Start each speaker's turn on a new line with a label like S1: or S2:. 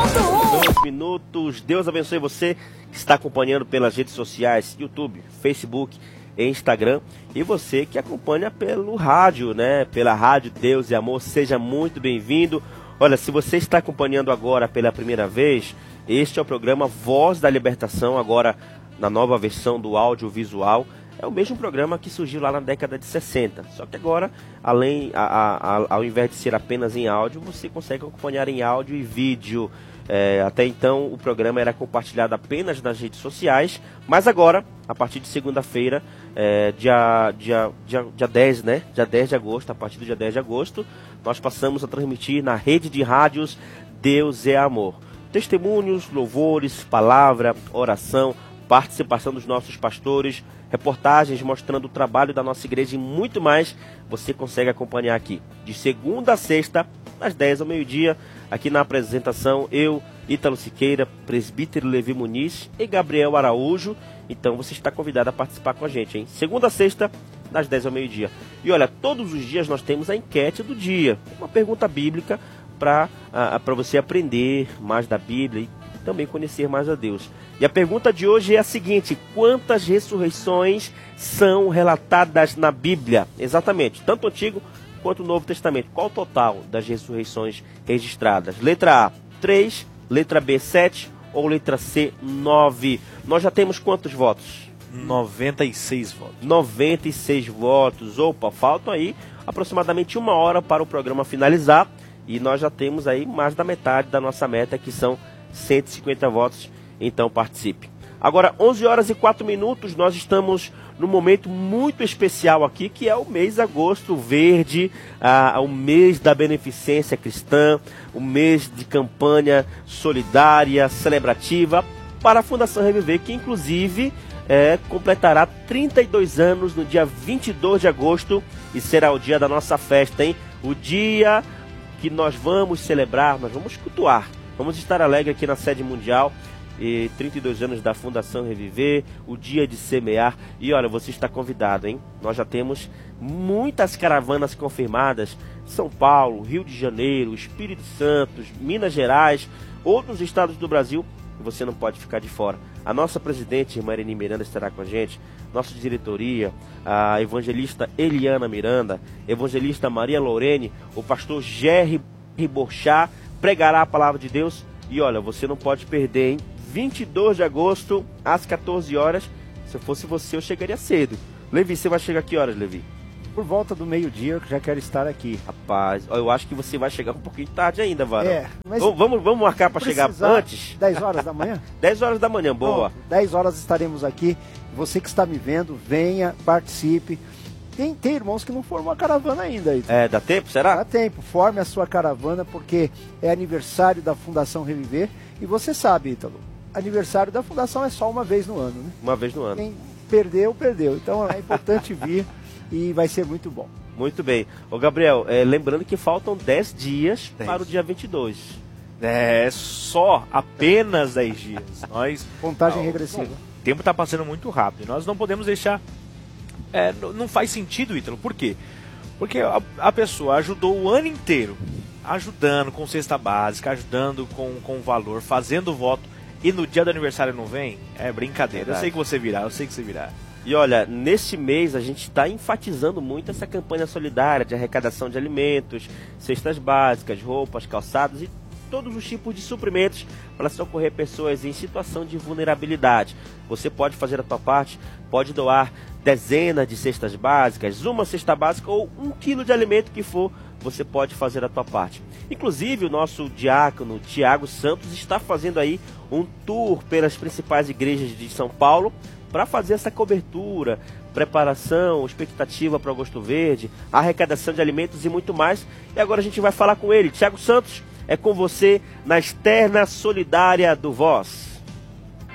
S1: Minutos. Deus abençoe você que está acompanhando pelas redes sociais, YouTube, Facebook e Instagram. E você que acompanha pelo rádio, né? Pela rádio Deus e Amor, seja muito bem-vindo. Olha, se você está acompanhando agora pela primeira vez, este é o programa Voz da Libertação, agora na nova versão do audiovisual. É o mesmo programa que surgiu lá na década de 60. Só que agora, ao invés de ser apenas em áudio, você consegue acompanhar em áudio e vídeo. Até então o programa era compartilhado apenas nas redes sociais, mas agora, a partir de segunda-feira, dia 10, né? Dia 10 de agosto, a partir do dia 10 de agosto, nós passamos a transmitir na rede de rádios Deus é Amor. Testemunhos, louvores, palavra, oração, participação dos nossos pastores, reportagens mostrando o trabalho da nossa igreja e muito mais, você consegue acompanhar aqui. De segunda a sexta, das 10 ao meio-dia, aqui na apresentação, eu, Ítalo Siqueira, presbítero Levi Muniz e Gabriel Araújo. Então você está convidado a participar com a gente, hein? Segunda a sexta, das 10 ao meio-dia. E olha, todos os dias nós temos a enquete do dia, uma pergunta bíblica para você aprender mais da Bíblia e também conhecer mais a Deus. E a pergunta de hoje é a seguinte: quantas ressurreições são relatadas na Bíblia? Exatamente, tanto o Antigo quanto o Novo Testamento. Qual o total das ressurreições registradas? Letra A, 3, letra B, 7 ou letra C, 9? Nós já temos quantos votos?
S2: 96 votos.
S1: 96 votos. Opa, faltam aí aproximadamente 1 hora para o programa finalizar. E nós já temos aí mais da metade da nossa meta, que são 150 votos. Então participe. Agora, 11 horas e 4 minutos, nós estamos num momento muito especial aqui, que é o mês de agosto verde, o mês da beneficência cristã, o mês de campanha solidária, celebrativa, para a Fundação Reviver, que inclusive completará 32 anos no dia 22 de agosto, e será o dia da nossa festa, hein? O dia que nós vamos celebrar, nós vamos cultuar, vamos estar alegre aqui na sede mundial. E 32 anos da Fundação Reviver, o dia de semear. E olha, você está convidado, hein? Nós já temos muitas caravanas confirmadas. São Paulo, Rio de Janeiro, Espírito Santo, Minas Gerais, outros estados do Brasil. E você não pode ficar de fora. A nossa presidente, irmã Irene Miranda, estará com a gente. Nossa diretoria, a evangelista Eliana Miranda, evangelista Maria Lorene, o pastor Jerry Borchá pregará a palavra de Deus. E olha, você não pode perder, hein? 22 de agosto, às 14 horas. Se eu fosse você, eu chegaria cedo. Levi, você vai chegar que horas, Levi?
S3: Por volta do meio-dia, eu já quero estar aqui.
S1: Rapaz, eu acho que você vai chegar um pouquinho tarde ainda, Varão.
S3: Mas
S1: vamos marcar para chegar antes?
S3: 10 horas da manhã?
S1: 10 horas da manhã, boa.
S3: Bom, 10 horas estaremos aqui. Você que está me vendo, venha, participe. Tem irmãos que não formam a caravana ainda.
S1: Dá tempo, será?
S3: Dá tempo, forme a sua caravana, porque é aniversário da Fundação Reviver. E você sabe, Ítalo, aniversário da Fundação é só uma vez no ano, né?
S1: Uma vez no ano.
S3: Quem perdeu, perdeu. Então é importante vir e vai ser muito bom.
S1: Muito bem. Ô Gabriel, lembrando que faltam 10 dias para o dia 22.
S2: Só apenas 10 dias.
S3: Contagem regressiva.
S2: O tempo está passando muito rápido. Nós não podemos deixar... não faz sentido, Ítalo. Por quê? Porque a pessoa ajudou o ano inteiro, ajudando com cesta básica, ajudando com valor, fazendo voto, e no dia do aniversário não vem? É brincadeira.
S1: Verdade.
S2: Eu sei que você virá,
S1: E olha, neste mês a gente está enfatizando muito essa campanha solidária de arrecadação de alimentos, cestas básicas, roupas, calçados e todos os tipos de suprimentos para socorrer pessoas em situação de vulnerabilidade. Você pode fazer a sua parte, pode doar dezenas de cestas básicas, uma cesta básica ou 1 quilo de alimento que for, você pode fazer a tua parte. Inclusive o nosso diácono Tiago Santos está fazendo aí um tour pelas principais igrejas de São Paulo para fazer essa cobertura, preparação, expectativa para o Agosto Verde, arrecadação de alimentos e muito mais. E agora a gente vai falar com ele. Tiago Santos, é com você na externa solidária do Voz.